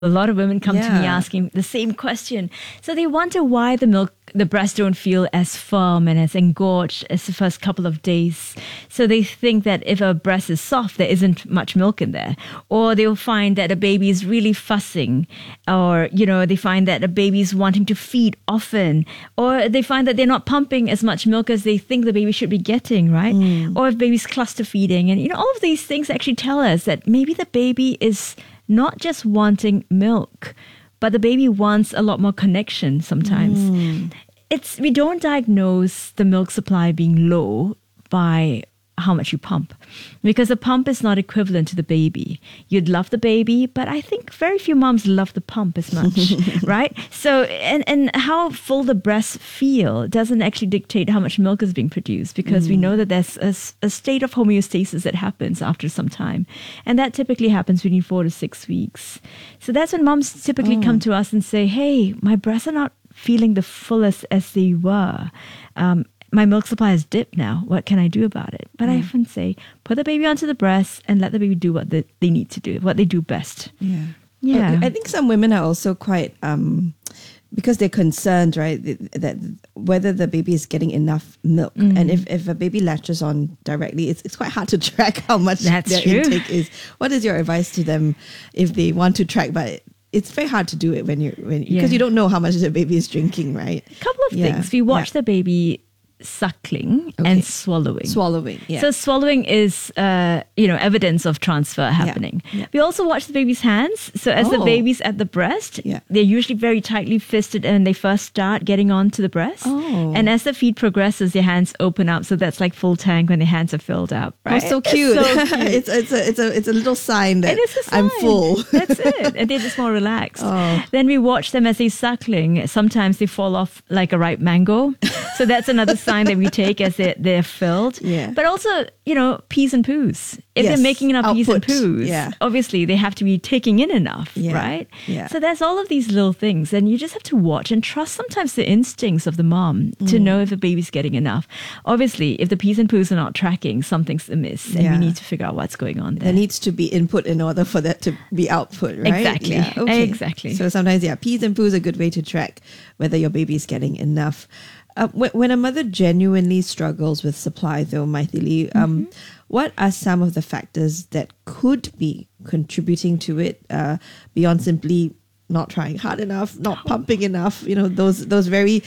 A lot of women come to me asking the same question. So they wonder why the breasts don't feel as firm and as engorged as the first couple of days. So they think that if a breast is soft, there isn't much milk in there. Or they'll find that a baby is really fussing. Or, they find that a baby is wanting to feed often. Or they find that they're not pumping as much milk as they think the baby should be getting, right? Or if baby's cluster feeding. And, all of these things actually tell us that maybe the baby is not just wanting milk, but the baby wants a lot more connection sometimes. We don't diagnose the milk supply being low by how much you pump, because the pump is not equivalent to the baby. You'd love the baby, but I think very few moms love the pump as much, right? So, and how full the breasts feel doesn't actually dictate how much milk is being produced, because we know that there's a state of homeostasis that happens after some time. And that typically happens between 4 to 6 weeks. So that's when moms typically come to us and say, hey, my breasts are not feeling the fullest as they were. My milk supply has dipped now. What can I do about it? But I often say, put the baby onto the breast and let the baby do what they need to do, what they do best. Yeah. I think some women are also quite, because they're concerned, right, that whether the baby is getting enough milk. And if a baby latches on directly, it's quite hard to track how much their intake is. What is your advice to them if they want to track, but it's very hard to do it because you don't know how much the baby is drinking, right? A couple of things. We watch the baby suckling and swallowing. So swallowing is, evidence of transfer happening. We also watch the baby's hands. So as the baby's at the breast, they're usually very tightly fisted and they first start getting onto the breast. And as the feed progresses, their hands open up. So that's like full tank when their hands are filled up. Right? Oh, so cute. It's a little sign that I'm full. That's it. And they're just more relaxed. Then we watch them as they're suckling. Sometimes they fall off like a ripe mango. So that's another sign that we take as they're filled. But also, pees and poos. If they're making enough pees and poos, obviously they have to be taking in enough, right? So there's all of these little things, and you just have to watch and trust sometimes the instincts of the mom to know if the baby's getting enough. Obviously, if the pees and poos are not tracking, something's amiss, and we need to figure out what's going on there. There needs to be input in order for that to be output, right? Exactly. Exactly. So sometimes, pees and poos are a good way to track whether your baby's getting enough. When a mother genuinely struggles with supply, though, Maithili, what are some of the factors that could be contributing to it beyond simply not trying hard enough, not pumping enough? Those very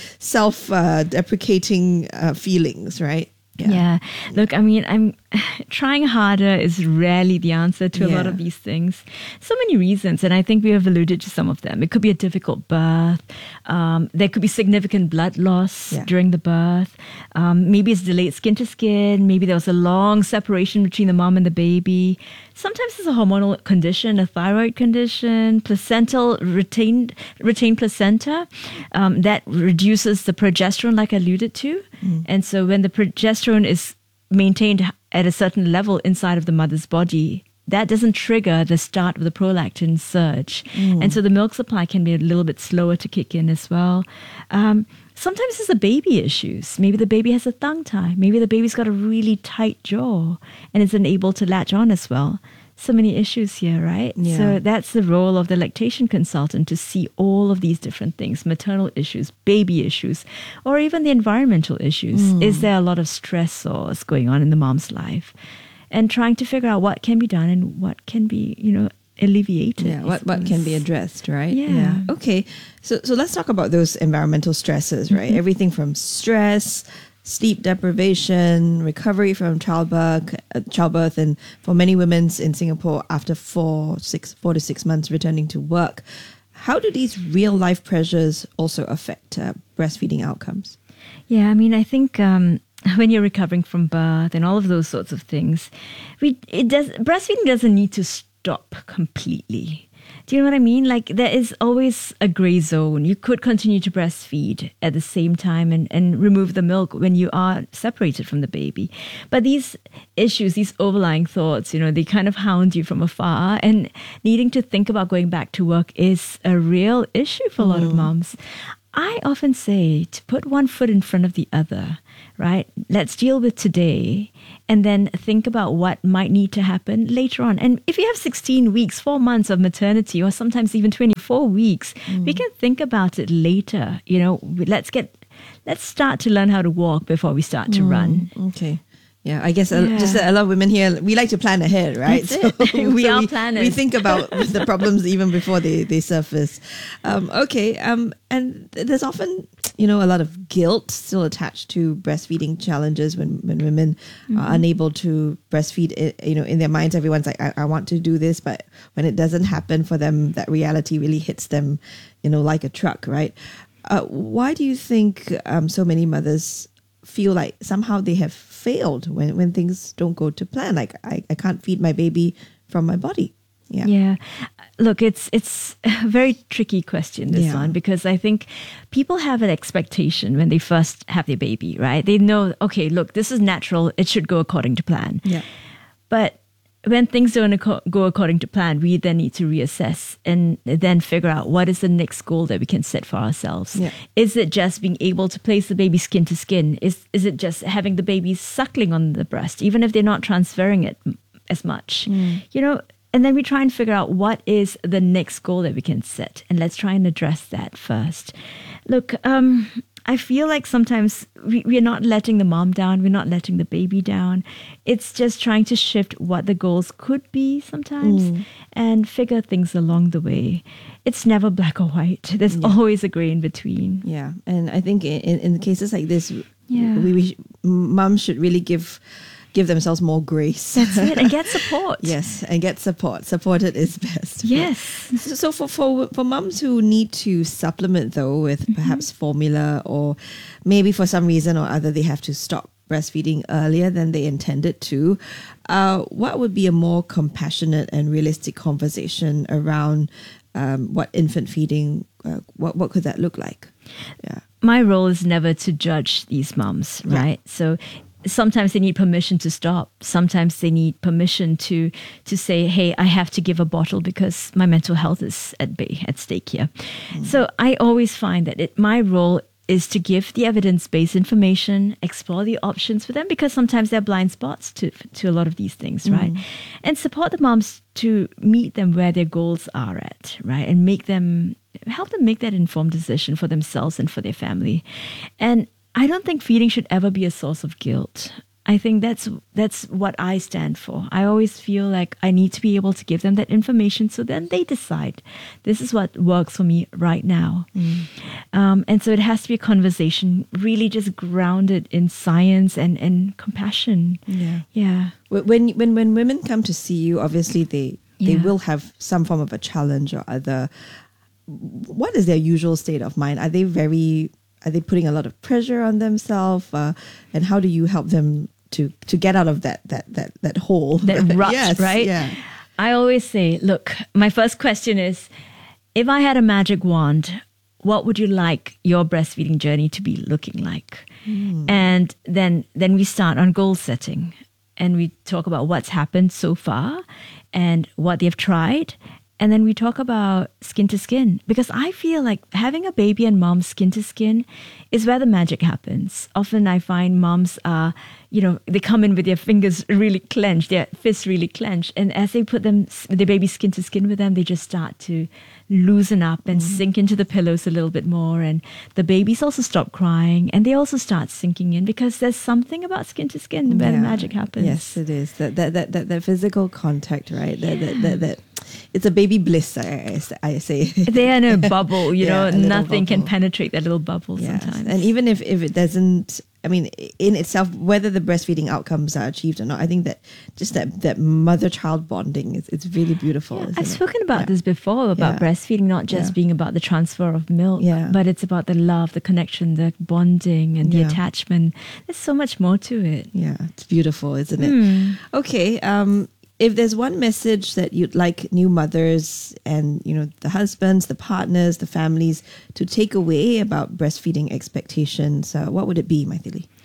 self-deprecating feelings, right? Yeah. Look, I'm trying harder is rarely the answer to a lot of these things. So many reasons, and I think we have alluded to some of them. It could be a difficult birth. There could be significant blood loss during the birth. Maybe it's delayed skin to skin. Maybe there was a long separation between the mom and the baby. Sometimes it's a hormonal condition, a thyroid condition, placental retained placenta that reduces the progesterone, like I alluded to. And so when the progesterone is maintained at a certain level inside of the mother's body, that doesn't trigger the start of the prolactin surge. And so the milk supply can be a little bit slower to kick in as well. Sometimes it's the baby issues. Maybe the baby has a tongue tie. Maybe the baby's got a really tight jaw and is unable to latch on as well. So many issues here, right? So that's the role of the lactation consultant, to see all of these different things: maternal issues, baby issues, or even the environmental issues. Is there a lot of stress or what's going on in the mom's life? And trying to figure out what can be done and what can be, alleviated. Yeah, what can be addressed, right? Yeah. Okay. So let's talk about those environmental stresses, right? Everything from stress, sleep deprivation, recovery from childbirth, and for many women in Singapore, after 4 to 6 months returning to work. How do these real life pressures also affect breastfeeding outcomes? Yeah, I think when you're recovering from birth and all of those sorts of things, breastfeeding doesn't need to stop completely. Do you know what I mean? Like, there is always a gray zone. You could continue to breastfeed at the same time and remove the milk when you are separated from the baby. But these issues, these overlying thoughts, they kind of hound you from afar. And needing to think about going back to work is a real issue for a lot of moms. I often say to put one foot in front of the other, right? Let's deal with today and then think about what might need to happen later on. And if you have 16 weeks, 4 months of maternity, or sometimes even 24 weeks, we can think about it later. Let's start to learn how to walk before we start to run. Okay. Yeah, I guess just a lot of women here, we like to plan ahead, right? We are planners. We think about the problems even before they surface. And there's often, a lot of guilt still attached to breastfeeding challenges when women are unable to breastfeed. In their minds, everyone's like, I want to do this, but when it doesn't happen for them, that reality really hits them, like a truck, right? Why do you think so many mothers feel like somehow they have failed when things don't go to plan? Like I can't feed my baby from my body. Yeah. Look, it's a very tricky question, this one, because I think people have an expectation when they first have their baby, right? They know, okay, look, this is natural. It should go according to plan. Yeah. But when things don't go according to plan, we then need to reassess and then figure out what is the next goal that we can set for ourselves. Yeah. Is it just being able to place the baby skin to skin? Is it just having the baby suckling on the breast, even if they're not transferring it as much? And then we try and figure out what is the next goal that we can set. And let's try and address that first. Look, I feel like sometimes we're not letting the mom down. We're not letting the baby down. It's just trying to shift what the goals could be sometimes and figure things along the way. It's never black or white. There's always a gray in between. Yeah. And I think in cases like this, moms should really give themselves more grace. That's it. And get support. Yes. And get support. Supported is best. Yes. So for moms who need to supplement though with perhaps formula, or maybe for some reason or other they have to stop breastfeeding earlier than they intended to, what would be a more compassionate and realistic conversation around what infant feeding, what could that look like? Yeah. My role is never to judge these moms, right? So sometimes they need permission to stop. Sometimes they need permission to say, hey, I have to give a bottle because my mental health is at stake here. So I always find that my role is to give the evidence-based information, explore the options for them, because sometimes there are blind spots to a lot of these things, right? And support the moms to meet them where their goals are at, right? And help them make that informed decision for themselves and for their family. And I don't think feeding should ever be a source of guilt. I think that's what I stand for. I always feel like I need to be able to give them that information so then they decide, this is what works for me right now. And so it has to be a conversation really just grounded in science and compassion. Yeah. When women come to see you, obviously they will have some form of a challenge or other. What is their usual state of mind? Are they putting a lot of pressure on themselves? And how do you help them to get out of that hole? That rut, yes, right? Yeah. I always say, look, my first question is, if I had a magic wand, what would you like your breastfeeding journey to be looking like? And then we start on goal setting. And we talk about what's happened so far and what they've tried. And then we talk about skin to skin, because I feel like having a baby and mom skin to skin is where the magic happens. Often I find moms are, they come in with their fingers really clenched, their fists really clenched. And as they put their baby skin to skin with them, they just start to loosen up and sink into the pillows a little bit more. And the babies also stop crying and they also start sinking in, because there's something about skin to skin where the magic happens. Yes, it is. That physical contact, right? That it's a baby bliss, I say. They're in a bubble, nothing can bubble. penetrate that little bubble sometimes. And even if it doesn't, in itself, whether the breastfeeding outcomes are achieved or not, I think that just that mother-child bonding, it's really beautiful. Yeah, I've spoken about this before, about breastfeeding not just being about the transfer of milk, but it's about the love, the connection, the bonding and the attachment. There's so much more to it. Yeah, it's beautiful, isn't it? Okay, if there's one message that you'd like new mothers and, the husbands, the partners, the families to take away about breastfeeding expectations, what would it be, Maithili?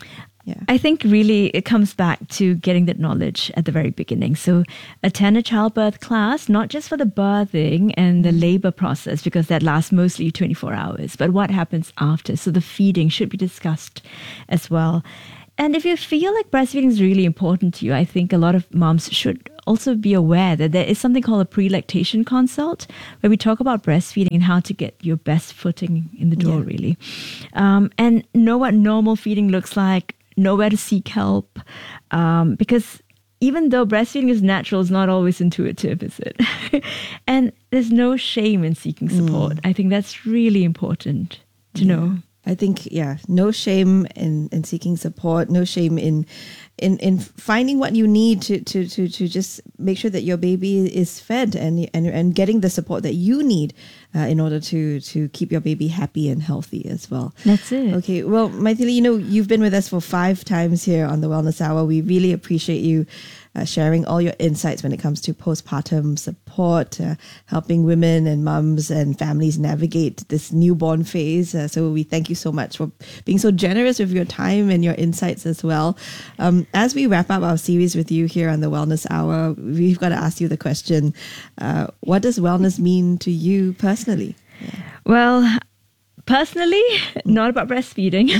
I think really it comes back to getting that knowledge at the very beginning. So attend a childbirth class, not just for the birthing and the labor process, because that lasts mostly 24 hours, but what happens after. So the feeding should be discussed as well. And if you feel like breastfeeding is really important to you, I think a lot of moms should also be aware that there is something called a pre-lactation consult, where we talk about breastfeeding and how to get your best footing in the door, really. And know what normal feeding looks like, know where to seek help. Because even though breastfeeding is natural, it's not always intuitive, is it? And there's no shame in seeking support. I think that's really important to know. I think, no shame in seeking support, no shame in finding what you need to just make sure that your baby is fed and getting the support that you need in order to keep your baby happy and healthy as well. That's it. Okay, well, Maithili, you've been with us for 5 times here on the Wellness Hour. We really appreciate you sharing all your insights when it comes to postpartum support, helping women and mums and families navigate this newborn phase. So we thank you so much for being so generous with your time and your insights as well. As we wrap up our series with you here on the Wellness Hour, we've got to ask you the question, what does wellness mean to you personally? Well, personally, not about breastfeeding.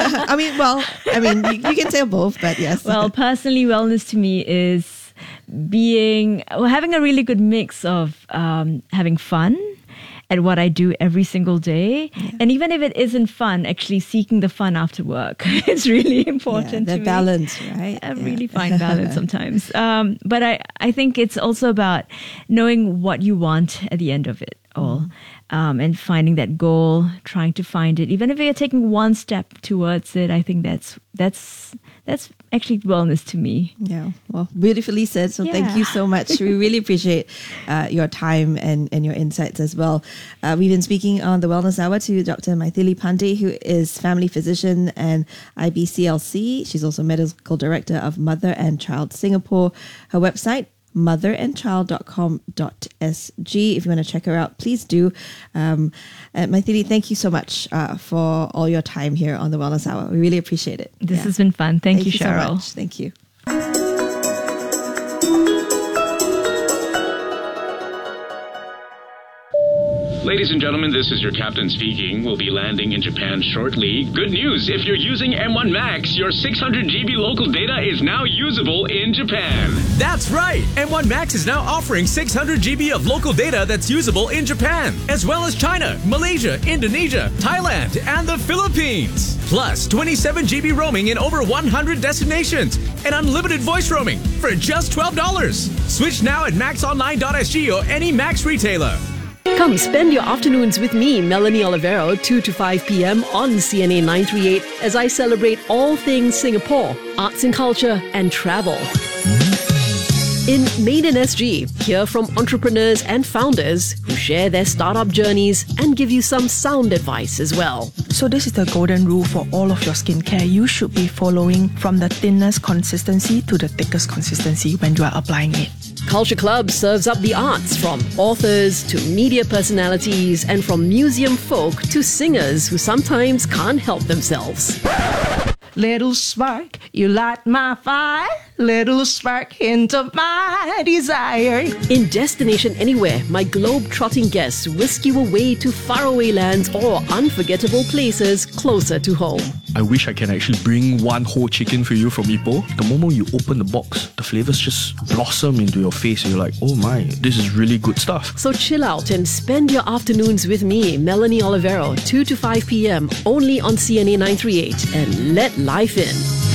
you can say both, but yes. Well, personally, wellness to me is having a really good mix of having fun at what I do every single day. Yeah. And even if it isn't fun, actually seeking the fun after work is really important to me. The balance, right? A really fine balance sometimes. But I think it's also about knowing what you want at the end of it all. And finding that goal, trying to find it. Even if you're taking one step towards it, I think that's actually wellness to me. Yeah, well, beautifully said. So thank you so much. We really appreciate your time and your insights as well. We've been speaking on the Wellness Hour to Dr. Maithili Pandey, who is family physician and IBCLC. She's also medical director of Mother and Child Singapore. Her website, motherandchild.com.sg. If you want to check her out, please do. Maithili, thank you so much for all your time here on the Wellness Hour. We really appreciate it. This has been fun. Thank you, Cheryl. So much. Thank you. Ladies and gentlemen, this is your captain speaking. We'll be landing in Japan shortly. Good news, if you're using M1 Max, your 600 GB local data is now usable in Japan. That's right! M1 Max is now offering 600 GB of local data that's usable in Japan, as well as China, Malaysia, Indonesia, Thailand, and the Philippines. Plus 27 GB roaming in over 100 destinations and unlimited voice roaming for just $12. Switch now at maxonline.sg or any Max retailer. Come spend your afternoons with me, Melanie Olivero, 2 to 5 p.m. on CNA 938 as I celebrate all things Singapore, arts and culture, and travel. In Made in SG, hear from entrepreneurs and founders who share their startup journeys and give you some sound advice as well. So this is the golden rule for all of your skincare. You should be following from the thinnest consistency to the thickest consistency when you are applying it. Culture Club serves up the arts, from authors to media personalities and from museum folk to singers who sometimes can't help themselves. Little spark, you light my fire. Little spark, hint of my desire. In Destination Anywhere, my globe-trotting guests whisk you away to faraway lands or unforgettable places closer to home. I wish I can actually bring one whole chicken for you from Ipoh. The moment you open the box, the flavors just blossom into your face and you're like, oh my, this is really good stuff. So chill out and spend your afternoons with me, Melanie Olivero, 2 to 5 p.m. only on CNA 938, and let life in.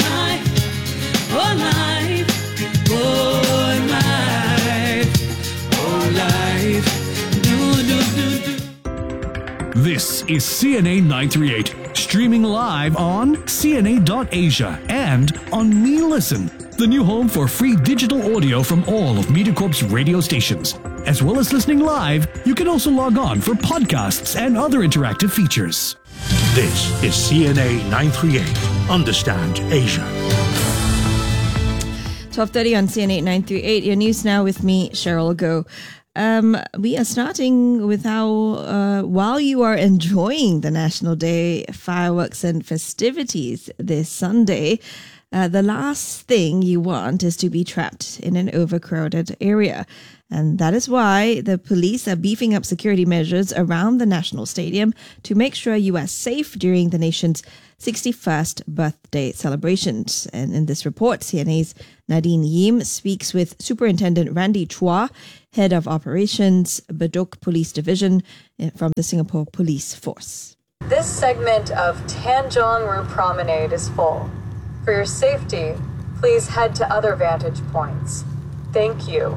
This is CNA 938, streaming live on CNA.Asia and on Me Listen, the new home for free digital audio from all of MediaCorp's radio stations. As well as listening live, you can also log on for podcasts and other interactive features. This is CNA 938, Understand Asia. 12:30 on CNA 938. Your news now with me, Cheryl Goh. we are starting with how, while you are enjoying the National Day fireworks and festivities this Sunday, the last thing you want is to be trapped in an overcrowded area. And that is why the police are beefing up security measures around the National Stadium to make sure you are safe during the nation's 61st birthday celebrations. And in this report, CNA's Nadine Yim speaks with Superintendent Randy Chua, Head of Operations, Bedok Police Division from the Singapore Police Force. This segment of Tanjong Rhu Promenade is full. For your safety, please head to other vantage points. Thank you.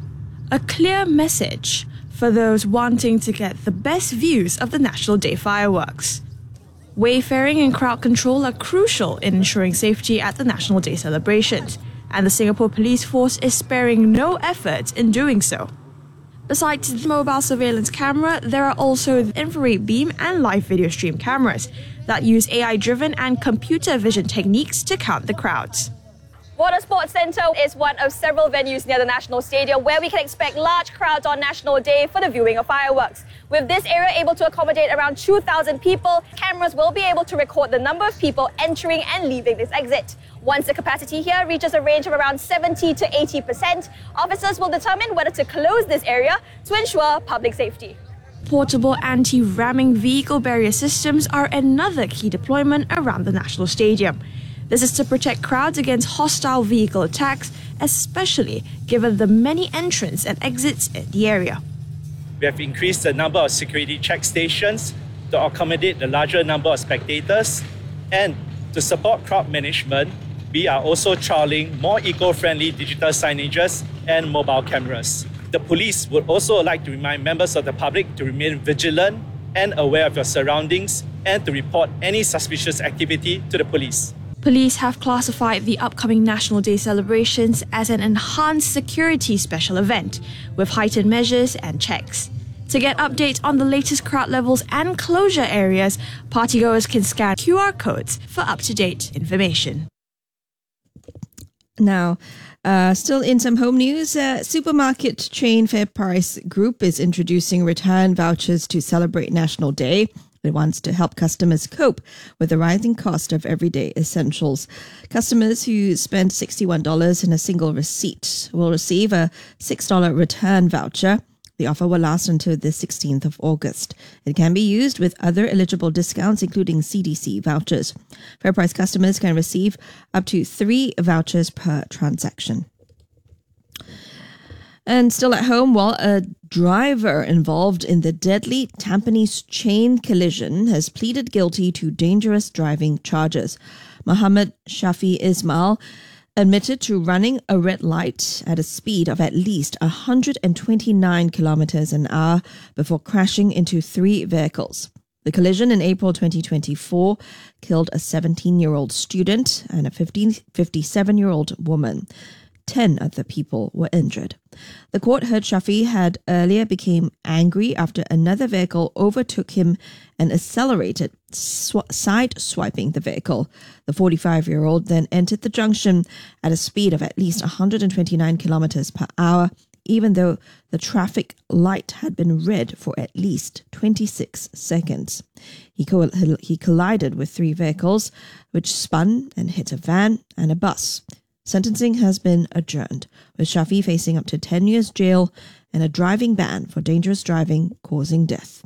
A clear message for those wanting to get the best views of the National Day fireworks. Wayfaring and crowd control are crucial in ensuring safety at the National Day celebrations, and the Singapore Police Force is sparing no effort in doing so. Besides the mobile surveillance camera, there are also the infrared beam and live video stream cameras that use AI-driven and computer vision techniques to count the crowds. Water Sports Centre is one of several venues near the National Stadium where we can expect large crowds on National Day for the viewing of fireworks. With this area able to accommodate around 2,000 people, cameras will be able to record the number of people entering and leaving this exit. Once the capacity here reaches a range of around 70 to 80%, officers will determine whether to close this area to ensure public safety. Portable anti-ramming vehicle barrier systems are another key deployment around the National Stadium. This is to protect crowds against hostile vehicle attacks, especially given the many entrants and exits in the area. We have increased the number of security check stations to accommodate the larger number of spectators, and to support crowd management, we are also trialling more eco-friendly digital signages and mobile cameras. The police would also like to remind members of the public to remain vigilant and aware of your surroundings and to report any suspicious activity to the police. Police have classified the upcoming National Day celebrations as an enhanced security special event with heightened measures and checks. To get updates on the latest crowd levels and closure areas, partygoers can scan QR codes for up-to-date information. Now, still in some home news, supermarket chain FairPrice Group is introducing return vouchers to celebrate National Day. It wants to help customers cope with the rising cost of everyday essentials. Customers who spend $61 in a single receipt will receive a $6 return voucher. The offer will last until the 16th of August. It can be used with other eligible discounts, including CDC vouchers. FairPrice customers can receive up to 3 vouchers per transaction. And still at home, while a driver involved in the deadly Tampines chain collision has pleaded guilty to dangerous driving charges. Muhammad Shafi Ismail admitted to running a red light at a speed of at least 129 kilometers an hour before crashing into 3 vehicles. The collision in April 2024 killed a 17-year-old student and a 57-year-old woman. 10 other people were injured. The court heard Shafi had earlier became angry after another vehicle overtook him and accelerated, side-swiping the vehicle. The 45-year-old then entered the junction at a speed of at least 129 kilometers per hour, even though the traffic light had been red for at least 26 seconds. He collided with 3 vehicles, which spun and hit a van and a bus. Sentencing has been adjourned, with Shafi facing up to 10 years jail and a driving ban for dangerous driving causing death.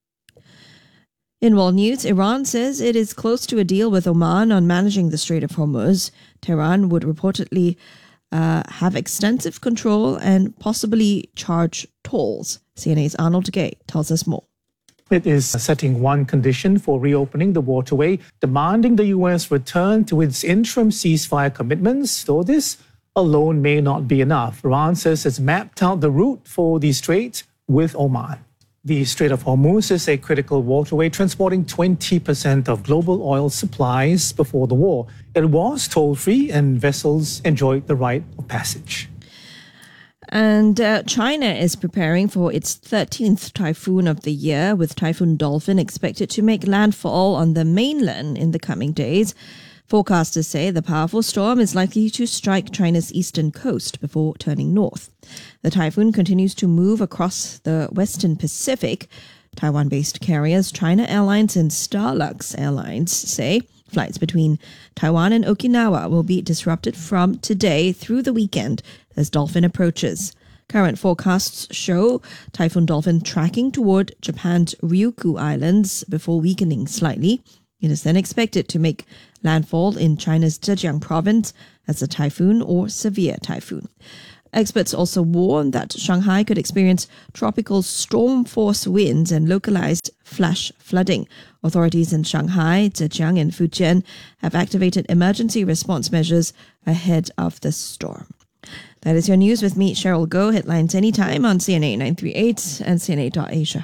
In world news, Iran says it is close to a deal with Oman on managing the Strait of Hormuz. Tehran would reportedly have extensive control and possibly charge tolls. CNA's Arnold Gay tells us more. It is setting one condition for reopening the waterway, demanding the U.S. return to its interim ceasefire commitments, though this alone may not be enough. Iran says it's mapped out the route for the strait with Oman. The Strait of Hormuz is a critical waterway transporting 20% of global oil supplies before the war. It was toll-free and vessels enjoyed the right of passage. And China is preparing for its 13th typhoon of the year, with Typhoon Dolphin expected to make landfall on the mainland in the coming days. Forecasters say the powerful storm is likely to strike China's eastern coast before turning north. The typhoon continues to move across the western Pacific. Taiwan-based carriers China Airlines and Starlux Airlines say flights between Taiwan and Okinawa will be disrupted from today through the weekend as Dolphin approaches. Current forecasts show Typhoon Dolphin tracking toward Japan's Ryukyu Islands before weakening slightly. It is then expected to make landfall in China's Zhejiang province as a typhoon or severe typhoon. Experts also warn that Shanghai could experience tropical storm force winds and localized flash flooding. Authorities in Shanghai, Zhejiang, and Fujian have activated emergency response measures ahead of the storm. That is your news with me, Cheryl Goh. Headlines anytime on CNA 938 and CNA.Asia.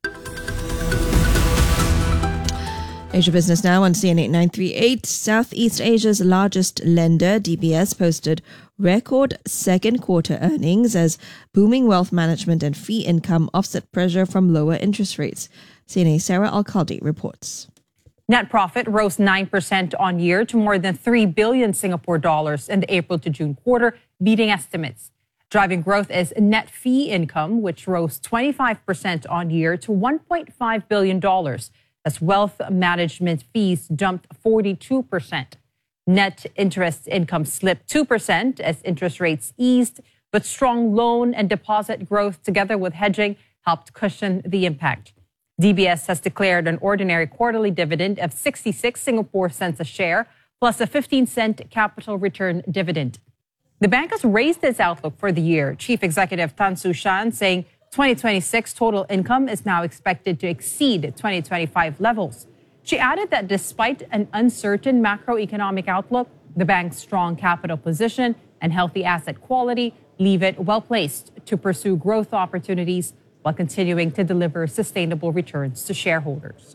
Asia Business Now on CNA 938. Southeast Asia's largest lender, DBS, posted record second quarter earnings as booming wealth management and fee income offset pressure from lower interest rates. CNA's Sarah Al-Khaldi reports. Net profit rose 9% on year to more than 3 billion Singapore dollars in the April to June quarter, beating estimates. Driving growth is net fee income, which rose 25% on year to $1.5 billion, as wealth management fees jumped 42%. Net interest income slipped 2% as interest rates eased, but strong loan and deposit growth together with hedging helped cushion the impact. DBS has declared an ordinary quarterly dividend of 66 Singapore cents a share, plus a 15-cent capital return dividend. The bank has raised its outlook for the year. Chief Executive Tan Su Shan saying 2026 total income is now expected to exceed 2025 levels. She added that despite an uncertain macroeconomic outlook, the bank's strong capital position and healthy asset quality leave it well-placed to pursue growth opportunities while continuing to deliver sustainable returns to shareholders.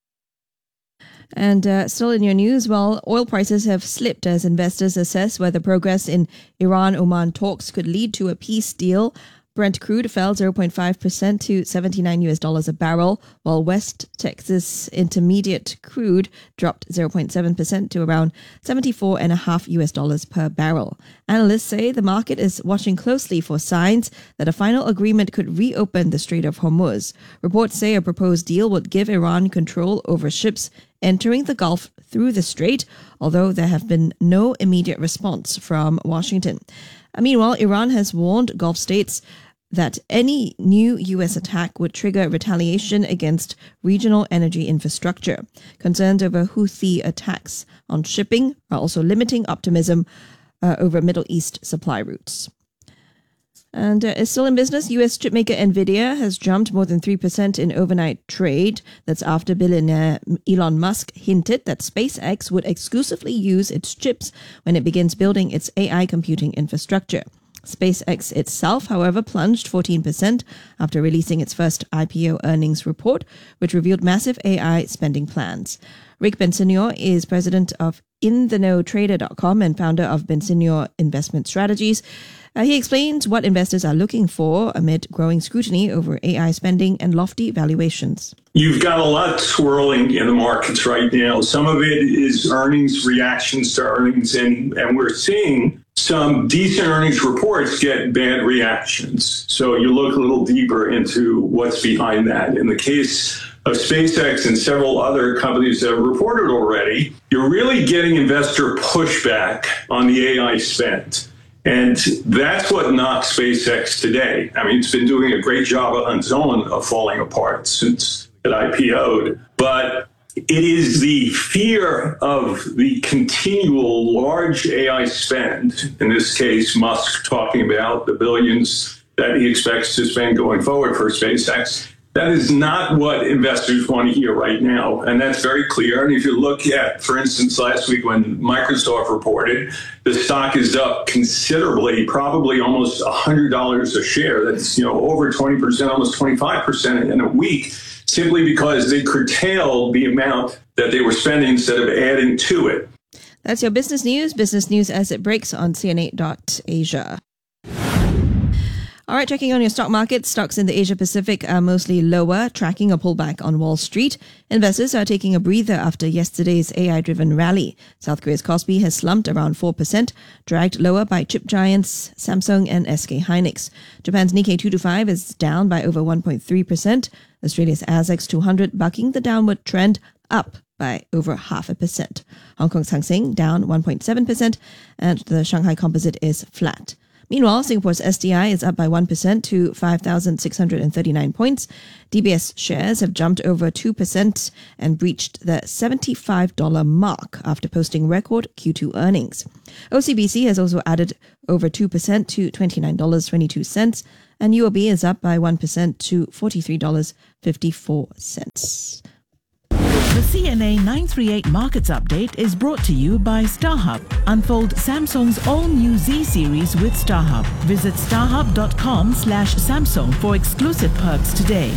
And still in your news, well, oil prices have slipped as investors assess whether progress in Iran-Oman talks could lead to a peace deal. Brent crude fell 0.5% to $79 a barrel, while West Texas Intermediate crude dropped 0.7% to around $74.5 per barrel. Analysts say the market is watching closely for signs that a final agreement could reopen the Strait of Hormuz. Reports say a proposed deal would give Iran control over ships entering the Gulf through the strait, although there have been no immediate response from Washington. Meanwhile, Iran has warned Gulf states that any new U.S. attack would trigger retaliation against regional energy infrastructure. Concerns over Houthi attacks on shipping are also limiting optimism over Middle East supply routes. And still in business, U.S. chipmaker NVIDIA has jumped more than 3% in overnight trade. That's after billionaire Elon Musk hinted that SpaceX would exclusively use its chips when it begins building its AI computing infrastructure. SpaceX itself, however, plunged 14% after releasing its first IPO earnings report, which revealed massive AI spending plans. Rick Bensignor is president of InTheKnowTrader.com and founder of Bensignor Investment Strategies. He explains what investors are looking for amid growing scrutiny over AI spending and lofty valuations. You've got a lot swirling in the markets right now. Some of it is earnings, reactions to earnings, and we're seeing some decent earnings reports get bad reactions. So you look a little deeper into what's behind that. In the case of SpaceX and several other companies that have reported already, you're really getting investor pushback on the AI spend. And that's what knocked SpaceX today. I mean, it's been doing a great job on its own of falling apart since it IPO'd. But it is the fear of the continual large AI spend, in this case, Musk talking about the billions that he expects to spend going forward for SpaceX. That is not what investors want to hear right now, and that's very clear. And if you look at, for instance, last week when Microsoft reported, the stock is up considerably, probably almost $100 a share. That's, over 20%, almost 25% in a week, simply because they curtailed the amount that they were spending instead of adding to it. That's your business news as it breaks on CNA.Asia. All right, checking on your stock market. Stocks in the Asia Pacific are mostly lower, tracking a pullback on Wall Street. Investors are taking a breather after yesterday's AI-driven rally. South Korea's Kospi has slumped around 4%, dragged lower by chip giants Samsung and SK Hynix. Japan's Nikkei 225 is down by over 1.3%. Australia's ASX 200 bucking the downward trend, up by over 0.5%. Hong Kong's Hang Seng down 1.7%, and the Shanghai Composite is flat. Meanwhile, Singapore's STI is up by 1% to 5,639 points. DBS shares have jumped over 2% and breached the $75 mark after posting record Q2 earnings. OCBC has also added over 2% to $29.22, and UOB is up by 1% to $43.54. The CNA 938 Markets Update is brought to you by StarHub. Unfold Samsung's all-new Z series with StarHub. Visit starhub.com/Samsung for exclusive perks today.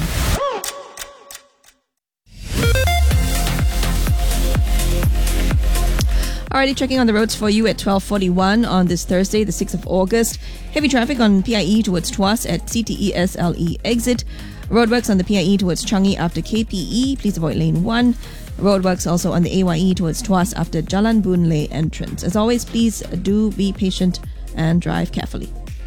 Alrighty, checking on the roads for you at 12:41 on this Thursday, the 6th of August. Heavy traffic on PIE towards Tuas at CTE SLE exit. Roadworks on the PIE towards Changi after KPE. Please avoid lane 1. Roadworks also on the AYE towards Tuas after Jalan Boon Lay entrance. As always, please do be patient and drive carefully.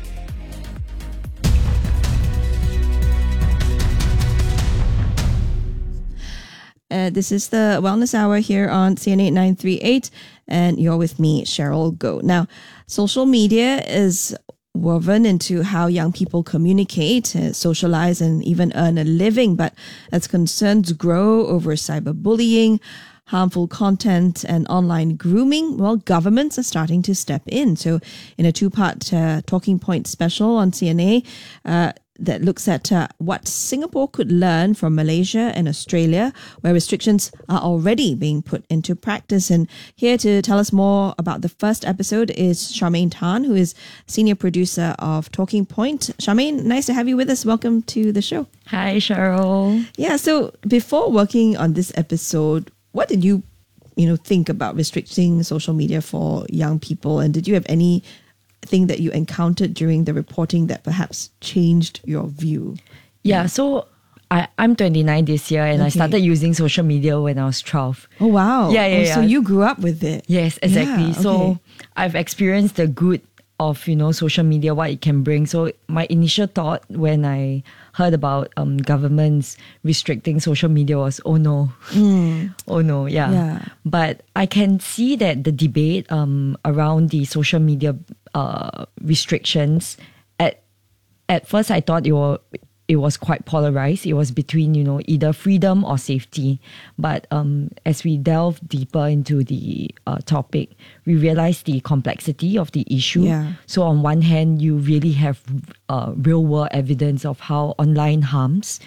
This is the Wellness Hour here on CNA 938, and you're with me, Cheryl Goh. Now, social media is woven into how young people communicate, socialize, and even earn a living. But as concerns grow over cyberbullying, harmful content, and online grooming, well, governments are starting to step in. So in a two-part talking point special on CNA, that looks at what Singapore could learn from Malaysia and Australia, where restrictions are already being put into practice. And here to tell us more about the first episode is Charmaine Tan, who is senior producer of Talking Point. Charmaine, nice to have you with us. Welcome to the show. Hi, Cheryl. Yeah, so before working on this episode, what did you think about restricting social media for young people? And did you have any thing that you encountered during the reporting that perhaps changed your view? Yeah, so I'm 29 this year, and I started using social media when I was 12. Oh, wow. Yeah. So you grew up with it. Yes, exactly. Yeah, okay. So I've experienced the good of, social media, what it can bring. So my initial thought when I heard about governments restricting social media was, oh no. Oh no, yeah. But I can see that the debate around the social media restrictions, at first I thought it was quite polarized. It was between, either freedom or safety. But as we delve deeper into the topic, we realize the complexity of the issue. Yeah. So on one hand, you really have real world evidence of how online harms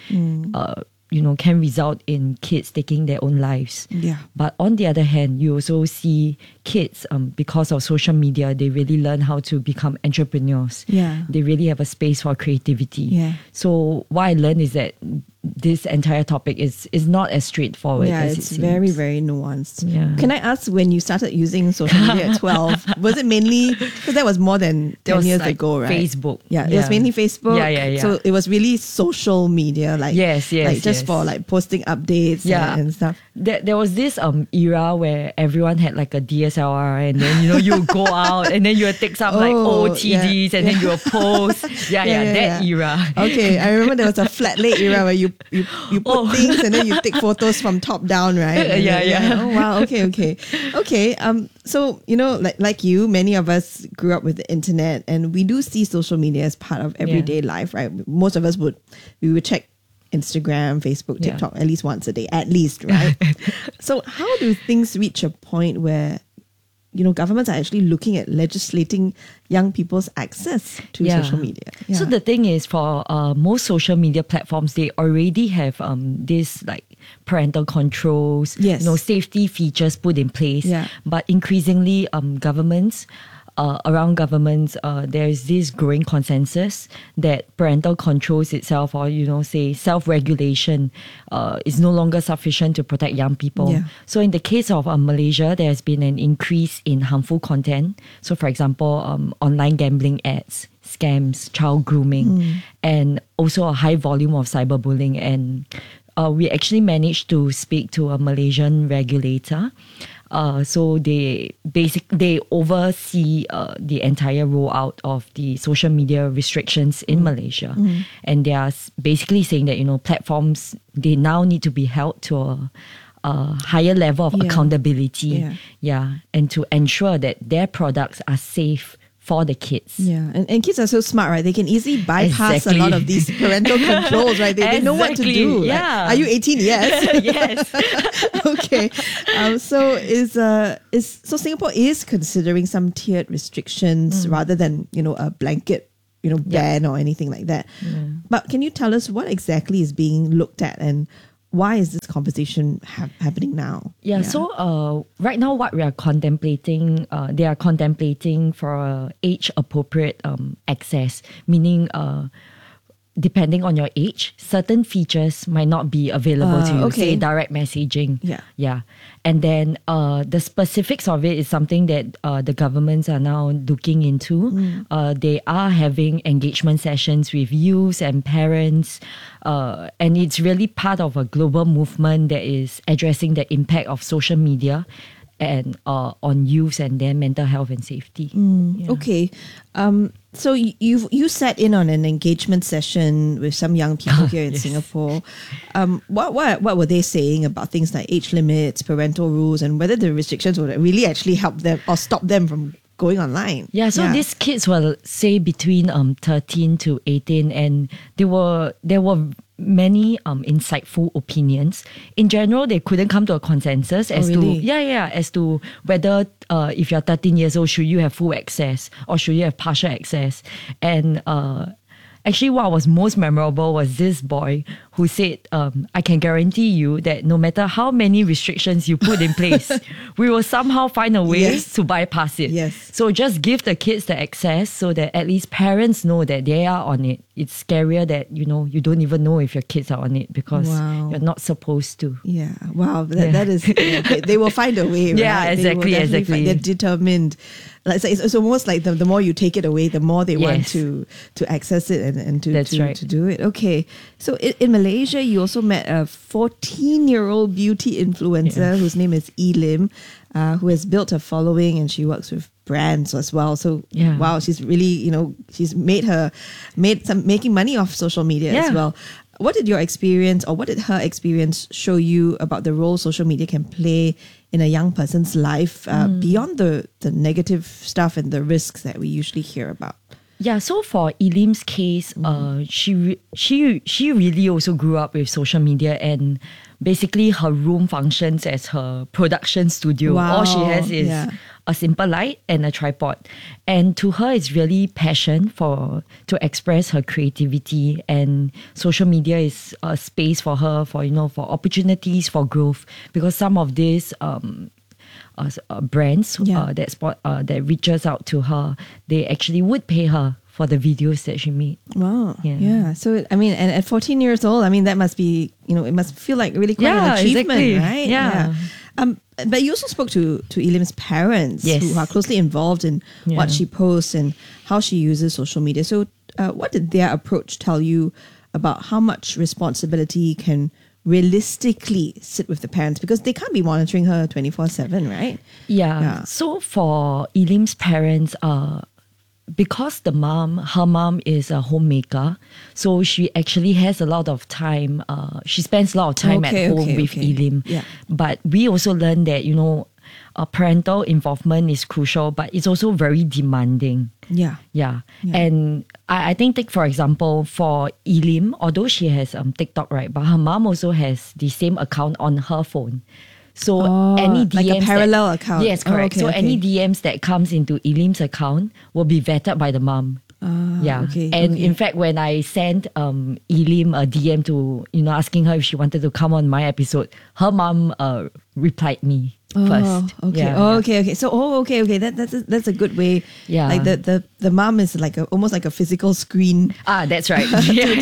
can result in kids taking their own lives. Yeah. But on the other hand, you also see kids, because of social media, they really learn how to become entrepreneurs. Yeah. They really have a space for creativity. Yeah. So what I learned is that this entire topic is not as straightforward as it it's seems. very, very nuanced. Yeah. Can I ask, when you started using social media at 12, was it mainly, because that was more than 10 years ago, right? Facebook. Yeah, it was mainly Facebook. Yeah. So it was really social media, yes, just for posting updates and stuff. There was this era where everyone had like a DSLR, and then you go out and then you would take some OOTDs and then you would post. That era. Okay, I remember there was a flat lay era where you put things and then you take photos from top down, right? Yeah. Oh wow. Okay. So like you, many of us grew up with the internet, and we do see social media as part of everyday life, right? Most of us would check Instagram, Facebook, TikTok at least once a day, at least, right? So how do things reach a point where governments are actually looking at legislating young people's access to social media? Yeah. So the thing is, for most social media platforms, they already have this parental controls, safety features put in place. Yeah. But increasingly, governments, there is this growing consensus that parental controls itself, or say self-regulation, is no longer sufficient to protect young people. Yeah. So in the case of Malaysia, there has been an increase in harmful content. So for example, online gambling ads, scams, child grooming, and also a high volume of cyberbullying. And we actually managed to speak to a Malaysian regulator. So they oversee the entire rollout of the social media restrictions in Malaysia, and they are basically saying that platforms, they now need to be held to a higher level of accountability, and to ensure that their products are safe for the kids. Yeah, and kids are so smart, right? They can easily bypass a lot of these parental controls, right? They know what to do. Yeah. Like, are you 18? Yes. Yes. Okay. So Singapore is considering some tiered restrictions rather than a blanket ban or anything like that. But can you tell us what exactly is being looked at, and why is this conversation happening now? So right now what we are contemplating, they are contemplating for age appropriate access, meaning depending on your age, certain features might not be available to you, say direct messaging. Yeah. And then the specifics of it is something that the governments are now looking into. They are having engagement sessions with youth and parents, and it's really part of a global movement that is addressing the impact of social media and on youth and their mental health and safety. Okay. So you sat in on an engagement session with some young people here in Singapore. What were they saying about things like age limits, parental rules, and whether the restrictions would really actually help them or stop them from going online? So these kids were, say, between 13 to 18, and there were many insightful opinions. In general, they couldn't come to a consensus as to whether if you're 13 years old, should you have full access or should you have partial access. And actually, what was most memorable was this boy who said, I can guarantee you that no matter how many restrictions you put in place, we will somehow find a way to bypass it. So just give the kids the access so that at least parents know that they are on it. It's scarier that, you don't even know if your kids are on it because you're not supposed to. Yeah. Wow. That is, they will find a way, right? Yeah, exactly. They're determined. It's almost like the more you take it away, the more they want to access it and to do it. Okay. So in Malaysia, you also met a 14-year-old beauty influencer whose name is Elim, who has built a following, and she works with brands as well. So wow, she's really, she's making money off social media as well. What did your experience, or what did her experience show you about the role social media can play in a young person's life beyond the negative stuff and the risks that we usually hear about? Yeah, so for Elim's case, she really also grew up with social media, and basically her room functions as her production studio. Wow. All she has is a simple light and a tripod. And to her, it's really passion to express her creativity, and social media is a space for her for opportunities for growth, because some of these brands that reaches out to her, they actually would pay her for the videos that she made. Wow. Yeah. So, I mean, and at 14 years old, I mean, that must be, it must feel like really quite an achievement, right? Yeah. But you also spoke to Elim's parents, who are closely involved in what she posts and how she uses social media. So what did their approach tell you about how much responsibility can realistically sit with the parents, because they can't be monitoring her 24/7, right? Yeah. So for Elim's parents, because her mom is a homemaker, so she actually has a lot of time. She spends a lot of time at home with Elim. Yeah. But we also learned that, parental involvement is crucial, but it's also very demanding. Yeah. And I think, take for example, for Elim, although she has TikTok, right, but her mom also has the same account on her phone. So any DMs, like a parallel account. Yes, correct. Any DMs that comes into Elim's account will be vetted by the mom. In fact, when I sent Elim a DM to asking her if she wanted to come on my episode, her mom replied me first. Okay. So that's a good way. Yeah, like the mom is like almost like a physical screen. That's right.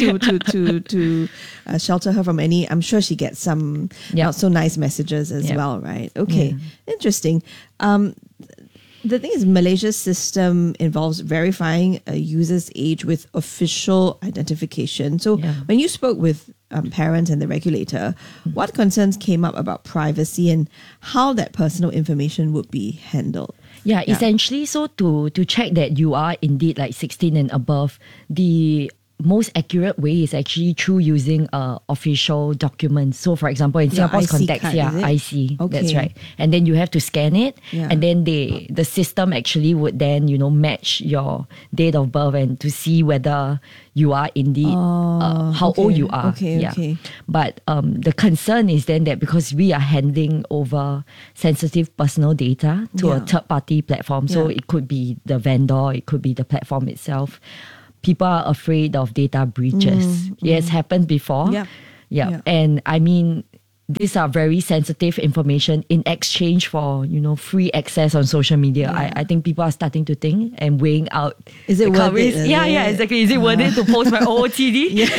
to shelter her from any. I'm sure she gets some not so nice messages as well, right? Okay, interesting. the thing is, Malaysia's system involves verifying a user's age with official identification. So when you spoke with parents and the regulator, what concerns came up about privacy and how that personal information would be handled? Yeah, essentially, so to check that you are indeed like 16 and above, the most accurate way is actually through using official documents. So, for example, in Singapore's context, card, IC, okay. that's right. And then you have to scan it, and then the system actually would then match your date of birth and to see whether you are indeed how old you are. Okay. But the concern is then that because we are handing over sensitive personal data to a third-party platform, so it could be the vendor, it could be the platform itself. People are afraid of data breaches. It has happened before. Yeah. And I mean, these are very sensitive information in exchange for, free access on social media. I think people are starting to think and weighing out. Is it worth it? Yeah, exactly. Is it worth it to post my OOTD?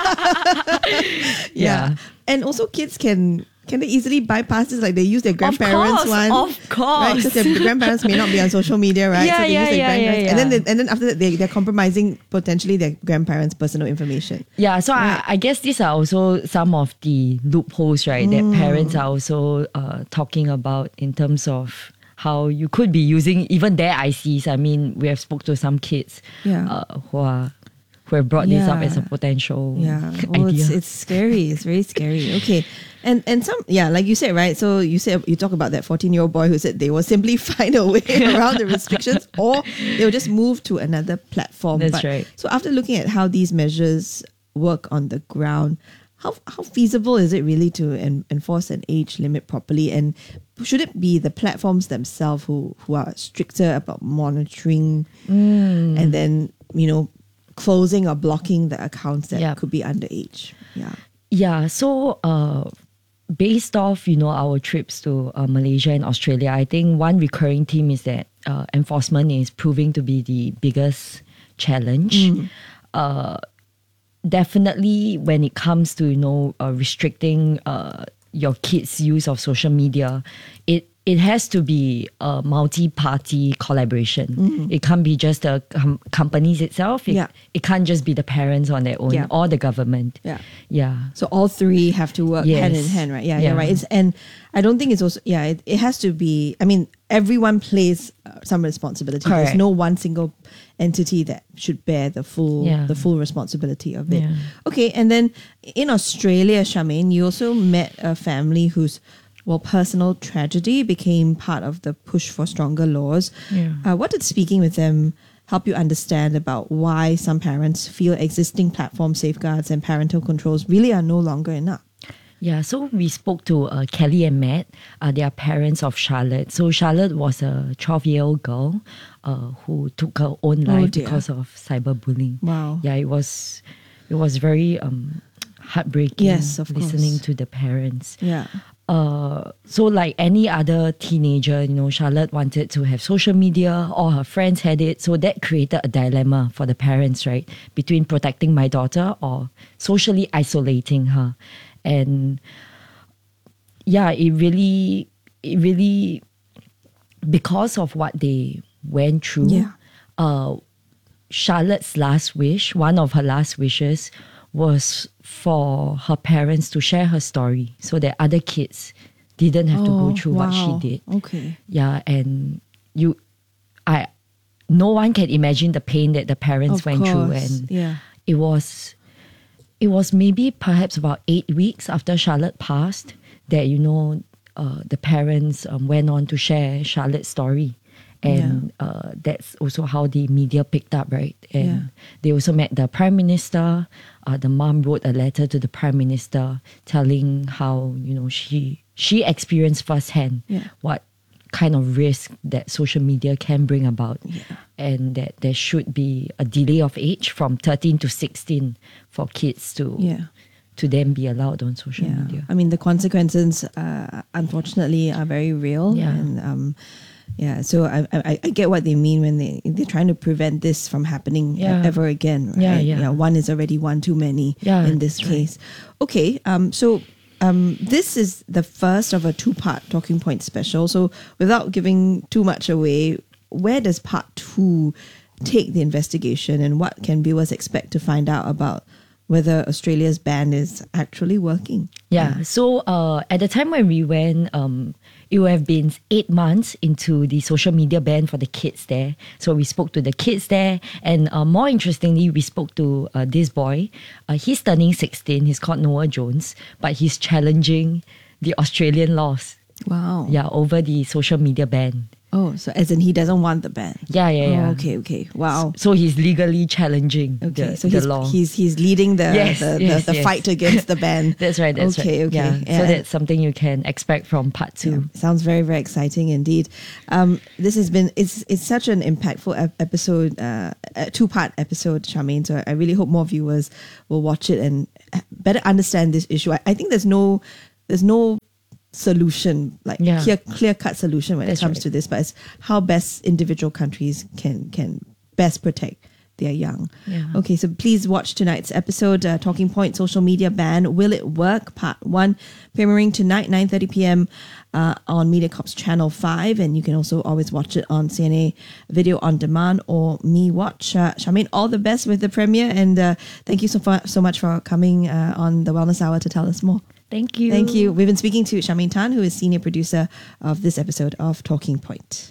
Yeah. And also kids can they easily bypass this? Like they use their grandparents' one. Of course. Right? Because their grandparents may not be on social media, right? So they use their grandparents. And then after that, they're compromising potentially their grandparents' personal information. Yeah, so I guess these are also some of the loopholes, right, that parents are also talking about in terms of how you could be using even their ICs. I mean, we have spoke to some kids who have brought this up as a potential idea. It's scary. It's very scary. Okay. And some, like you said, right? So you talk about that 14-year-old boy who said they will simply find a way around the restrictions or they'll just move to another platform. That's right. So after looking at how these measures work on the ground, how feasible is it really to enforce an age limit properly? And should it be the platforms themselves who are stricter about monitoring and then, closing or blocking the accounts that could be underage? So based off our trips to Malaysia and Australia, I think one recurring theme is that enforcement is proving to be the biggest challenge. Definitely when it comes to restricting your kids' use of social media, it has to be a multi-party collaboration. It can't be just the companies itself. It can't just be the parents on their own or the government. So all three have to work hand in hand, right? You're right. And I don't think it's also, it has to be, I mean, everyone plays some responsibility. Correct. There's no one single entity that should bear the full responsibility of it. Okay, and then in Australia, Charmaine, you also met a family whose personal tragedy became part of the push for stronger laws. What did speaking with them help you understand about why some parents feel existing platform safeguards and parental controls really are no longer enough? Yeah, so we spoke to Kelly and Matt. They are parents of Charlotte. So Charlotte was a 12-year-old girl who took her own life because of cyberbullying. Wow. Yeah, it was very heartbreaking. Yes, of listening course. to the parents. Yeah. So like any other teenager, Charlotte wanted to have social media, all her friends had it. So that created a dilemma for the parents, right? Between protecting my daughter or socially isolating her. And it really, because of what they went through, Charlotte's last wish, one of her last wishes, was for her parents to share her story so that other kids didn't have to go through what she did. Okay. Yeah, and no one can imagine the pain that the parents went through. And it was maybe perhaps about 8 weeks after Charlotte passed that, the parents went on to share Charlotte's story. And that's also how the media picked up, right? And they also met the Prime Minister. The mom wrote a letter to the Prime Minister telling how, she experienced firsthand what kind of risk that social media can bring about. And that there should be a delay of age from 13 to 16 for kids to then be allowed on social media. I mean, the consequences, unfortunately, are very real. And so I get what they mean when they're trying to prevent this from happening ever again, right? One is already one too many in this case. Right. Okay, so this is the first of a two-part Talking Point special. So without giving too much away, where does part 2 take the investigation, and what can viewers expect to find out about whether Australia's ban is actually working? Yeah. So at the time when we went, it would have been 8 months into the social media ban for the kids there. So we spoke to the kids there, and more interestingly, we spoke to this boy. He's turning 16. He's called Noah Jones, but he's challenging the Australian laws. Wow. Yeah, over the social media ban. Oh, so as in he doesn't want the ban. Yeah. Oh, okay. Wow. So he's legally challenging the law. He's leading the fight against the ban. That's right. Okay. Yeah. So that's something you can expect from part 2. Yeah, sounds very, very exciting indeed. This has been it's such an impactful episode, 2-part episode, Charmaine. So I really hope more viewers will watch it and better understand this issue. I think there's no solution, clear-cut solution when it comes to this, but it's how best individual countries can best protect their young. Yeah. Okay, so please watch tonight's episode, Talking Point Social Media Ban, Will It Work? Part 1, premiering tonight, 9:30 p.m. On MediaCorp's Channel 5, and you can also always watch it on CNA Video On Demand or Me Watch. Charmaine, all the best with the premiere, and thank you so much for coming on the Wellness Hour to tell us more. Thank you. Thank you. We've been speaking to Charmaine Tan, who is senior producer of this episode of Talking Point.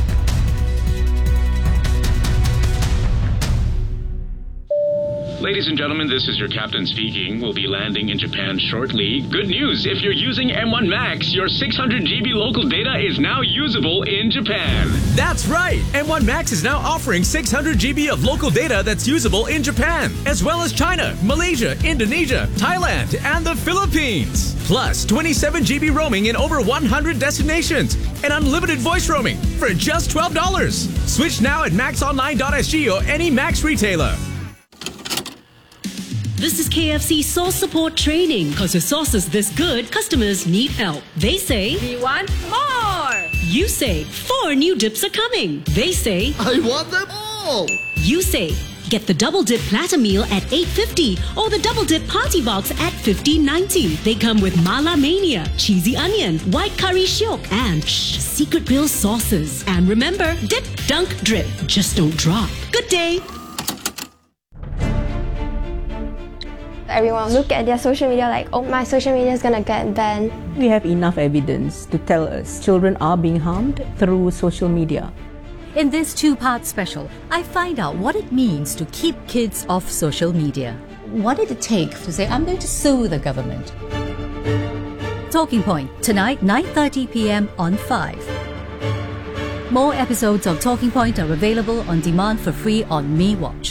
Ladies and gentlemen, this is your captain speaking. We'll be landing in Japan shortly. Good news! If you're using M1 Max, your 600 GB local data is now usable in Japan. That's right! M1 Max is now offering 600 GB of local data that's usable in Japan, as well as China, Malaysia, Indonesia, Thailand, and the Philippines. Plus, 27 GB roaming in over 100 destinations, and unlimited voice roaming for just $12. Switch now at maxonline.sg or any Max retailer. This is KFC sauce support training. Because with sauces this good, customers need help. They say, we want more. You say, 4 new dips are coming. They say, I want them all. You say, get the double dip platter meal at $8.50 or the double dip party box at $15.90. They come with Mala Mania, cheesy onion, white curry shiok, and secret grill sauces. And remember, dip, dunk, drip. Just don't drop. Good day. Everyone look at their social media like, oh, my social media is gonna get banned. We have enough evidence to tell us children are being harmed through social media. In this 2-part special, I find out what it means to keep kids off social media. What did it take to say, I'm going to sue the government? Talking Point, tonight, 9:30 p.m. on 5. More episodes of Talking Point are available on demand for free on Me Watch.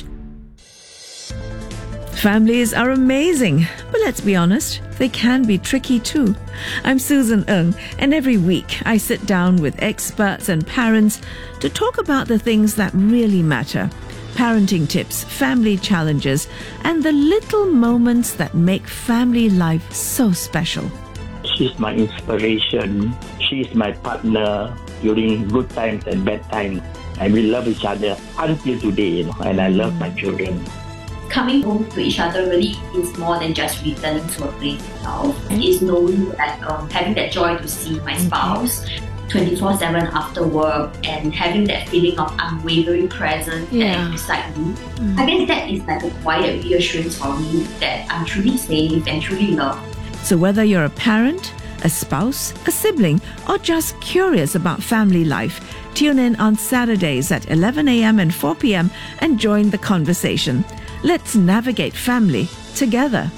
Families are amazing, but let's be honest, they can be tricky too. I'm Susan Ng, and every week I sit down with experts and parents to talk about the things that really matter. Parenting tips, family challenges, and the little moments that make family life so special. She's my inspiration. She's my partner during good times and bad times. And we love each other until today, and I love my children. Coming home to each other really is more than just returning to a place itself. It's knowing that having that joy to see my spouse 24/7 after work and having that feeling of unwavering presence beside me. I guess that is like a quiet reassurance for me that I'm truly safe and truly loved. So whether you're a parent, a spouse, a sibling, or just curious about family life, tune in on Saturdays at 11 a.m. and 4 p.m. and join the conversation. Let's navigate family together.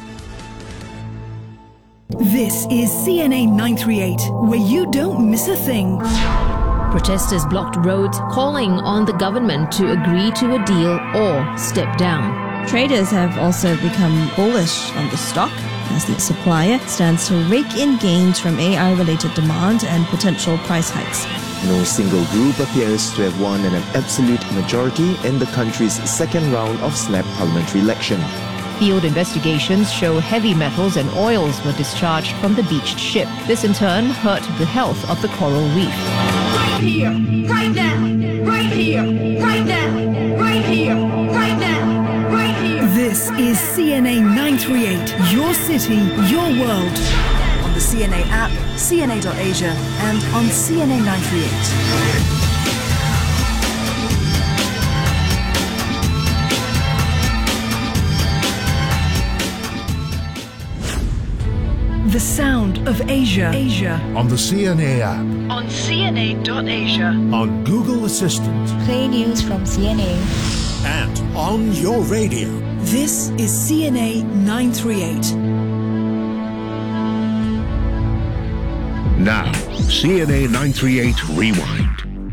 This is CNA 938, where you don't miss a thing. Protesters blocked roads, calling on the government to agree to a deal or step down. Traders have also become bullish on the stock as the supplier stands to rake in gains from AI-related demand and potential price hikes. No single group appears to have won an absolute majority in the country's second round of snap parliamentary election. Field investigations show heavy metals and oils were discharged from the beached ship. This in turn hurt the health of the coral reef. Right here, right now, right here, right now, right here, right now, right here. This is CNA 938, your city, your world. On the CNA app, CNA.Asia, and on CNA 938. The sound of Asia. On the CNA app. On CNA.Asia. On Google Assistant. Play news from CNA. And on your radio. This is CNA 938. Now, CNA 938 Rewind.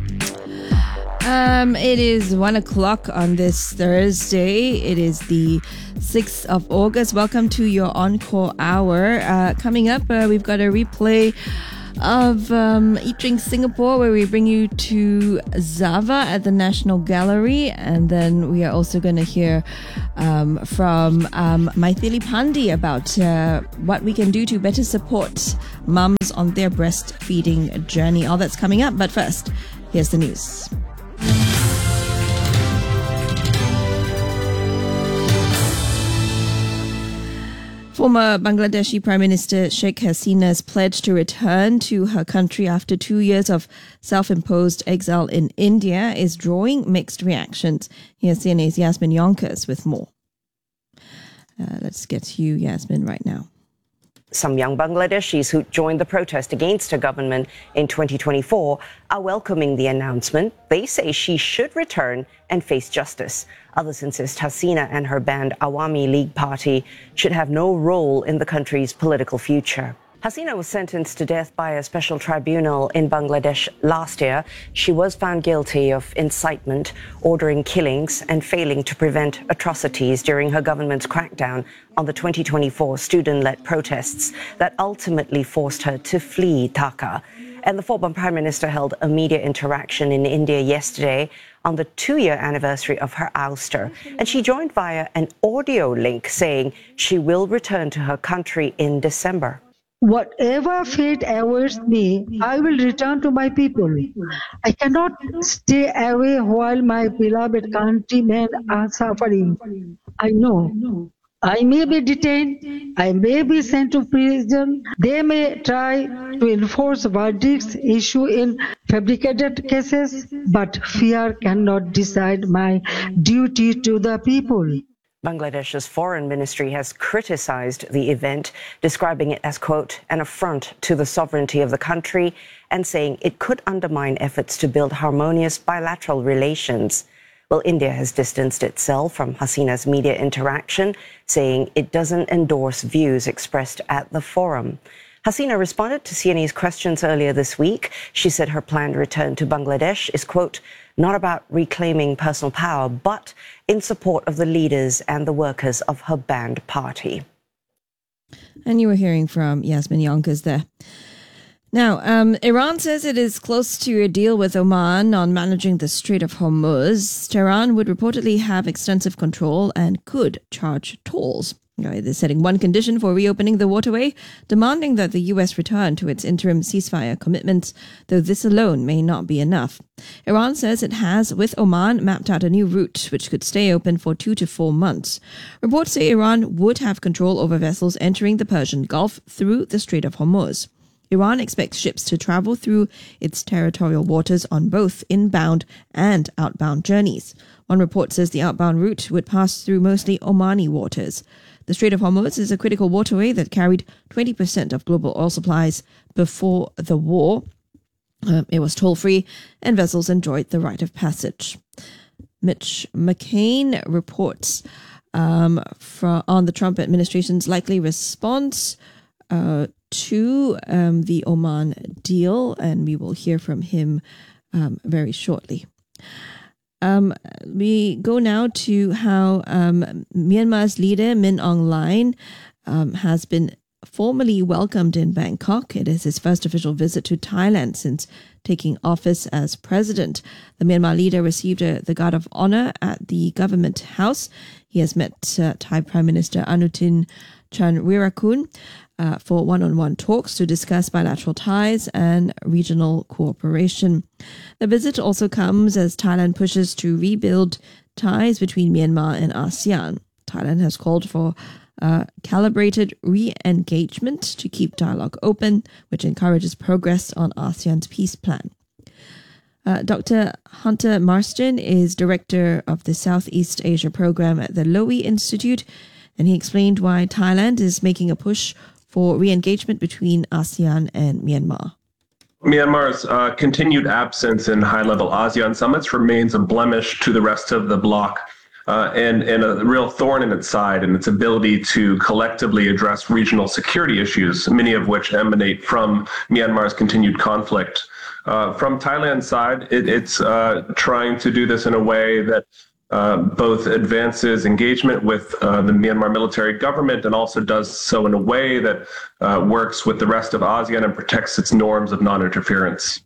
It is 1 o'clock on this Thursday. It is the 6th of August. Welcome to your Encore Hour. Coming up, we've got a replay of Eat Drink Singapore, where we bring you to Zava at the National Gallery. And then we are also going to hear from Maithili Pandey about what we can do to better support mums on their breastfeeding journey. All that's coming up. But first, here's the news. Former Bangladeshi Prime Minister Sheikh Hasina's pledge to return to her country after 2 years of self-imposed exile in India is drawing mixed reactions. Here's CNA's Yasmin Yonkers with more. Let's get to you, Yasmin, right now. Some young Bangladeshis who joined the protest against her government in 2024 are welcoming the announcement. They say she should return and face justice. Others insist Hasina and her banned Awami League party should have no role in the country's political future. Hasina was sentenced to death by a special tribunal in Bangladesh last year. She was found guilty of incitement, ordering killings, and failing to prevent atrocities during her government's crackdown on the 2024 student-led protests that ultimately forced her to flee Dhaka. And the former Prime Minister held a media interaction in India yesterday on the 2-year anniversary of her ouster. And she joined via an audio link saying she will return to her country in December. Whatever fate awaits me, I will return to my people. I cannot stay away while my beloved countrymen are suffering. I know. I may be detained, I may be sent to prison. They may try to enforce verdicts issued in fabricated cases, but fear cannot decide my duty to the people. Bangladesh's foreign ministry has criticized the event, describing it as, quote, an affront to the sovereignty of the country and saying it could undermine efforts to build harmonious bilateral relations. Well, India has distanced itself from Hasina's media interaction, saying it doesn't endorse views expressed at the forum. Hasina responded to CNA's questions earlier this week. She said her planned return to Bangladesh is, quote, not about reclaiming personal power, but in support of the leaders and the workers of her banned party. And you were hearing from Yasmin Yonkers there. Now, Iran says it is close to a deal with Oman on managing the Strait of Hormuz. Tehran would reportedly have extensive control and could charge tolls. They're setting one condition for reopening the waterway, demanding that the U.S. return to its interim ceasefire commitments, though this alone may not be enough. Iran says it has, with Oman, mapped out a new route which could stay open for 2 to 4 months. Reports say Iran would have control over vessels entering the Persian Gulf through the Strait of Hormuz. Iran expects ships to travel through its territorial waters on both inbound and outbound journeys. One report says the outbound route would pass through mostly Omani waters. The Strait of Hormuz is a critical waterway that carried 20% of global oil supplies before the war. It was toll-free and vessels enjoyed the right of passage. Mitch McCain reports on the Trump administration's likely response to the Oman deal, and we will hear from him very shortly. We go now to how Myanmar's leader Min Aung Hlaing has been formally welcomed in Bangkok. It is his first official visit to Thailand since taking office as president. The Myanmar leader received the Guard of Honor at the Government House. He has met Thai Prime Minister Anutin Chanvirakul for one-on-one talks to discuss bilateral ties and regional cooperation. The visit also comes as Thailand pushes to rebuild ties between Myanmar and ASEAN. Thailand has called for calibrated re-engagement to keep dialogue open, which encourages progress on ASEAN's peace plan. Dr. Hunter Marston is director of the Southeast Asia program at the Lowy Institute, and he explained why Thailand is making a push for re-engagement between ASEAN and Myanmar. Myanmar's continued absence in high-level ASEAN summits remains a blemish to the rest of the bloc and a real thorn in its side and its ability to collectively address regional security issues, many of which emanate from Myanmar's continued conflict. From Thailand's side, it's trying to do this in a way that both advances engagement with the Myanmar military government and also does so in a way that works with the rest of ASEAN and protects its norms of non-interference.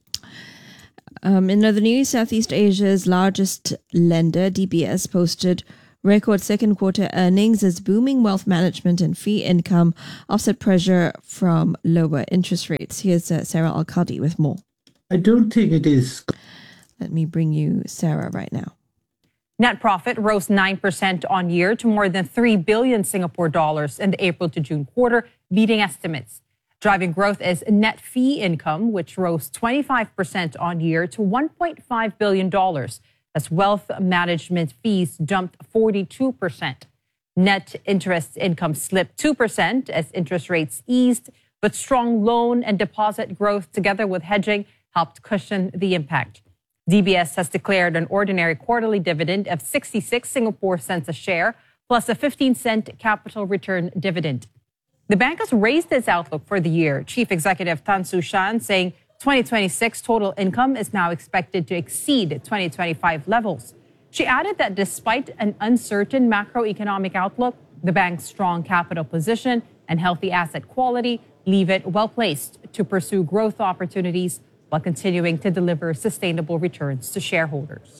In other news, Southeast Asia's largest lender, DBS, posted record second quarter earnings as booming wealth management and fee income offset pressure from lower interest rates. Here's Sarah Al-Qadi with more. I don't think it is. Let me bring you Sarah right now. Net profit rose 9% on year to more than 3 billion Singapore dollars in the April to June quarter, beating estimates. Driving growth is net fee income, which rose 25% on year to $1.5 billion, as wealth management fees jumped 42%. Net interest income slipped 2% as interest rates eased, but strong loan and deposit growth together with hedging helped cushion the impact. DBS has declared an ordinary quarterly dividend of 66 Singapore cents a share, plus a 15-cent capital return dividend. The bank has raised its outlook for the year. Chief Executive Tan Su Shan saying 2026 total income is now expected to exceed 2025 levels. She added that despite an uncertain macroeconomic outlook, the bank's strong capital position and healthy asset quality leave it well-placed to pursue growth opportunities while continuing to deliver sustainable returns to shareholders.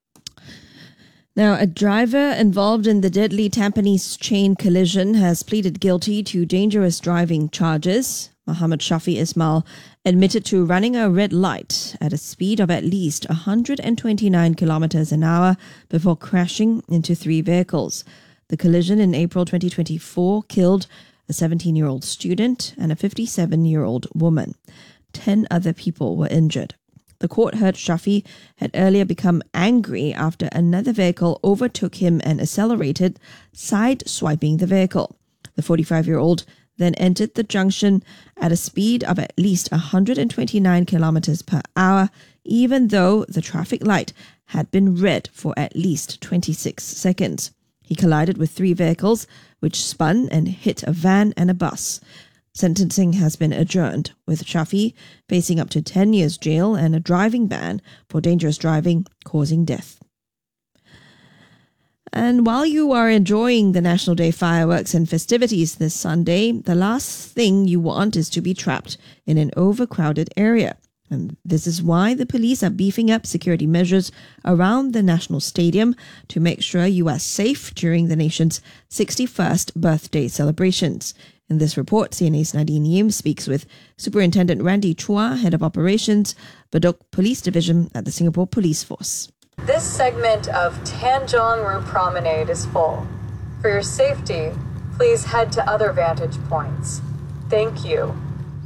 Now, a driver involved in the deadly Tampines chain collision has pleaded guilty to dangerous driving charges. Muhammad Shafi Ismail admitted to running a red light at a speed of at least 129 kilometers an hour before crashing into 3 vehicles. The collision in April 2024 killed a 17-year-old student and a 57-year-old woman. 10 other people were injured. The court heard Shafi had earlier become angry after another vehicle overtook him and accelerated, side-swiping the vehicle. The 45-year-old then entered the junction at a speed of at least 129 kilometers per hour, even though the traffic light had been red for at least 26 seconds. He collided with 3 vehicles, which spun and hit a van and a bus. Sentencing has been adjourned, with Shafi facing up to 10 years jail and a driving ban for dangerous driving causing death. And while you are enjoying the National Day fireworks and festivities this Sunday, the last thing you want is to be trapped in an overcrowded area. And this is why the police are beefing up security measures around the National Stadium to make sure you are safe during the nation's 61st birthday celebrations. In this report, CNA's Nadine Yim speaks with Superintendent Randy Chua, Head of Operations, Bedok Police Division at the Singapore Police Force. This segment of Tanjong Rhu Promenade is full. For your safety, please head to other vantage points. Thank you.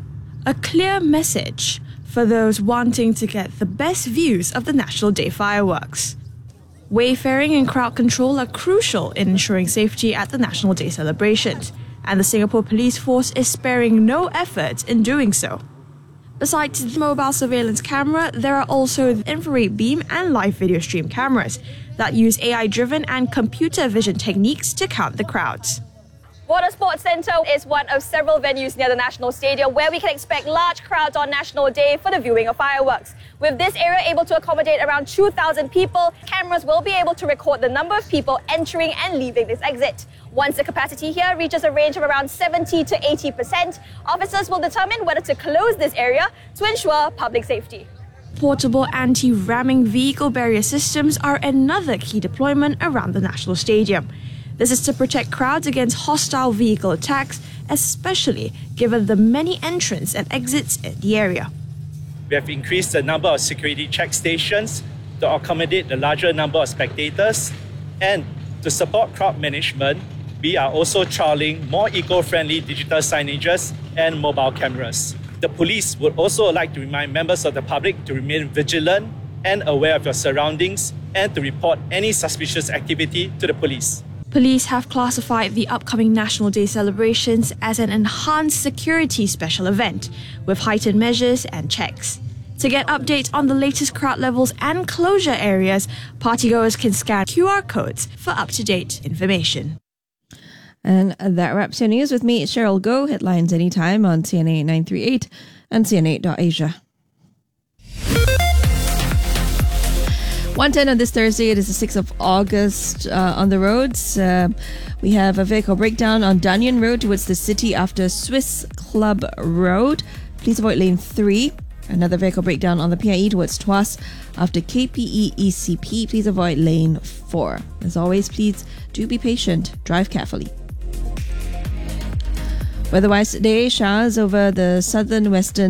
A clear message for those wanting to get the best views of the National Day fireworks. Wayfaring and crowd control are crucial in ensuring safety at the National Day celebrations, and the Singapore Police Force is sparing no effort in doing so. Besides the mobile surveillance camera, there are also the infrared beam and live video stream cameras that use AI-driven and computer vision techniques to count the crowds. Water Sports Centre is one of several venues near the National Stadium where we can expect large crowds on National Day for the viewing of fireworks. With this area able to accommodate around 2,000 people, cameras will be able to record the number of people entering and leaving this exit. Once the capacity here reaches a range of around 70 to 80%, officers will determine whether to close this area to ensure public safety. Portable anti-ramming vehicle barrier systems are another key deployment around the National Stadium. This is to protect crowds against hostile vehicle attacks, especially given the many entrants and exits in the area. We have increased the number of security check stations to accommodate the larger number of spectators, and to support crowd management, we are also trialling more eco-friendly digital signages and mobile cameras. The police would also like to remind members of the public to remain vigilant and aware of your surroundings and to report any suspicious activity to the police. Police have classified the upcoming National Day celebrations as an enhanced security special event with heightened measures and checks. To get updates on the latest crowd levels and closure areas, partygoers can scan QR codes for up-to-date information. And that wraps your news with me, Cheryl Go. Headlines anytime on CNA 938 and CNA.Asia. 1:10 on this Thursday. It is the 6th of August. On the roads, we have a vehicle breakdown on Dunyan Road towards the city after Swiss Club Road. Please avoid lane 3. Another vehicle breakdown on the PIE towards Tuas after KPE ECP. Please avoid lane 4. As always, please do be patient. Drive carefully. Weather-wise today, showers over the southern western